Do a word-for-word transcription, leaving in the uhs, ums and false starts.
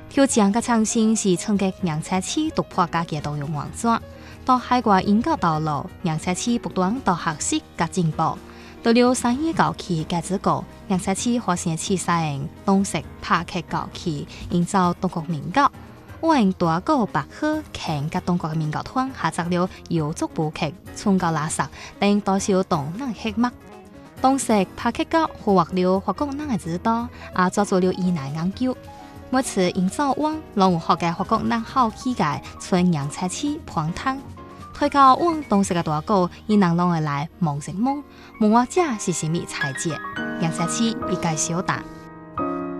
挑战甲创新是冲击洋车市突破家己多用网站，到海外研究道路，洋车市不断到学习甲进步。到了三月九期戒指稿，洋车市发生七三人东石拍客九期，营造中国民教。我用大稿白鹤看甲中国民教团合作了游族舞剧、春高垃圾等多少动人黑幕。东石拍客稿俘获了法国人的指导，也做出了疑难研究。每次营造网，拢有学嘅法国人好起解，从洋车市盘摊。推到网东石嘅大稿，伊人拢会来望一望，问我这是甚物材质，洋车市一概小答。